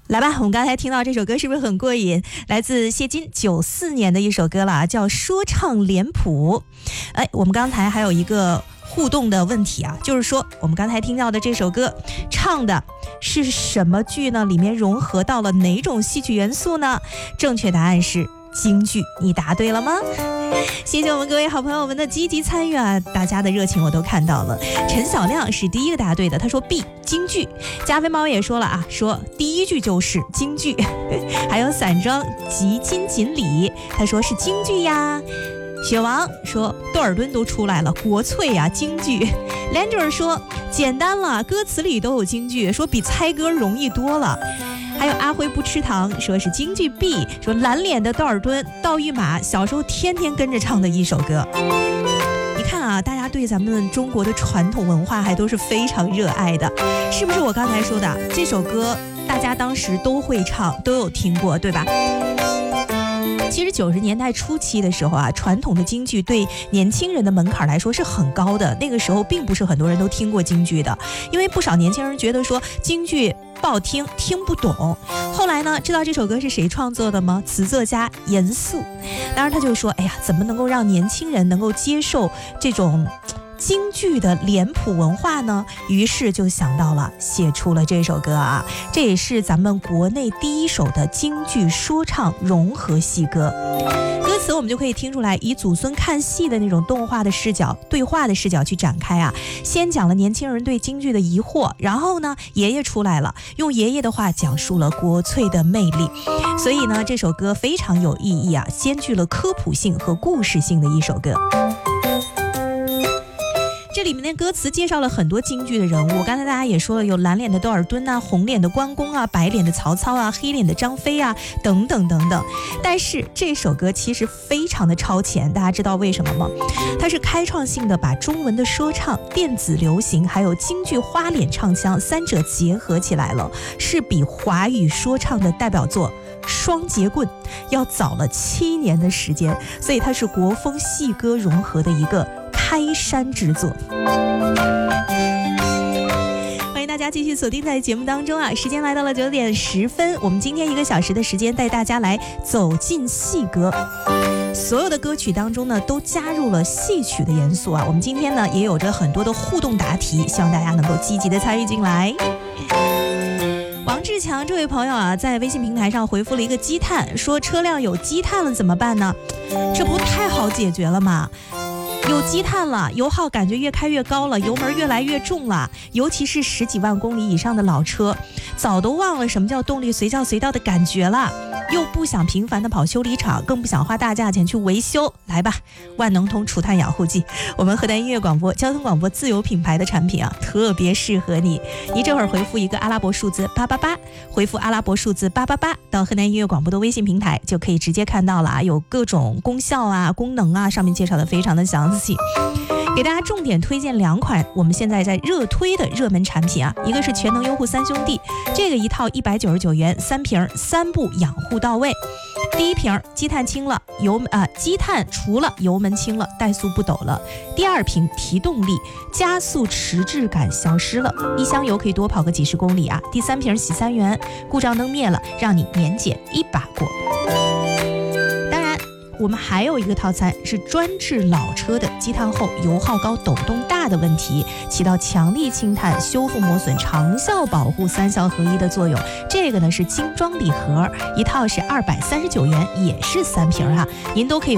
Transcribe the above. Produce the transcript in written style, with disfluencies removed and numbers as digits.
来吧，我们刚才听到这首歌是不是很过瘾？来自谢金94年的一首歌了，叫《说唱脸谱》。我们刚才还有一个互动的问题啊，就是说我们刚才听到的这首歌唱的是什么剧呢？里面融合到了哪种戏曲元素呢？正确答案是京剧，你答对了吗？谢谢我们各位好朋友们的积极参与啊，大家的热情我都看到了。陈小亮是第一个答对的，他说 B 京剧。加菲猫也说了啊，说第一句就是京剧。还有散装吉金锦鲤，他说是京剧呀。雪王说窦尔敦都出来了，国粹呀，京剧。Lander 说简单了，歌词里都有京剧，说比猜歌容易多了。还有阿辉不吃糖说是京剧 B， 说蓝脸的窦尔敦、赵玉马小时候天天跟着唱的一首歌。你看啊，大家对咱们中国的传统文化还都是非常热爱的，是不是我刚才说的这首歌大家当时都会唱，都有听过，对吧？其实90年代初期的时候啊，传统的京剧对年轻人的门槛来说是很高的，那个时候并不是很多人都听过京剧的，因为不少年轻人觉得说京剧不好听，听不懂。后来呢，知道这首歌是谁创作的吗？词作家严肃。当然他就说，哎呀，怎么能够让年轻人能够接受这种京剧的脸谱文化呢？于是就想到了写出了这首歌啊，这也是咱们国内第一首的京剧说唱融合戏歌。歌词我们就可以听出来，以祖孙看戏的那种动画的视角、对话的视角去展开啊。先讲了年轻人对京剧的疑惑，然后呢，爷爷出来了，用爷爷的话讲述了国粹的魅力。所以呢，这首歌非常有意义啊，兼具了科普性和故事性的一首歌。这里面的歌词介绍了很多京剧的人物，刚才大家也说了，有蓝脸的窦尔敦啊，红脸的关公啊，白脸的曹操啊，黑脸的张飞啊，等等等等。但是这首歌其实非常的超前，大家知道为什么吗？它是开创性的把中文的说唱、电子流行还有京剧花脸唱腔三者结合起来了，是比华语说唱的代表作双节棍要早了7年的时间，所以它是国风戏歌融合的一个开山之作。欢迎大家继续锁定在节目当中啊！时间来到了9点10分，我们今天1个小时的时间带大家来走进戏歌。所有的歌曲当中呢，都加入了戏曲的元素啊。我们今天呢，也有着很多的互动答题，希望大家能够积极的参与进来。王志强这位朋友啊，在微信平台上回复了一个积碳，说车辆有积碳了怎么办呢？这不太好解决了吗？有积碳了，油耗感觉越开越高了，油门越来越重了，尤其是10几万公里以上的老车，早都忘了什么叫动力随叫随到的感觉了，又不想频繁的跑修理厂，更不想花大价钱去维修。来吧，万能通除碳养护剂，我们河南音乐广播交通广播自有品牌的产品啊，特别适合你。你这会儿回复一个阿拉伯数字888，回复阿拉伯数字888到河南音乐广播的微信平台，就可以直接看到了啊，有各种功效啊、功能啊，上面介绍的非常的详细。给大家重点推荐2款我们现在在热推的热门产品啊，一个是全能优护3兄弟，这个一套199元，3瓶3步养护到位。第一瓶积碳轻了，积碳除了，油门轻了，怠速不抖了。第二瓶提动力，加速迟滞感消失了，一箱油可以多跑个几十公里啊。第3瓶洗3元，故障灯灭了，让你年检一把过。我们还有一个套餐是专治老车的积碳后油耗高、抖动大的问题，起到强力清碳、修复磨损、长效保护3效合一的作用。这个呢是精装礼盒，一套是239元，也是3瓶啊，您都可以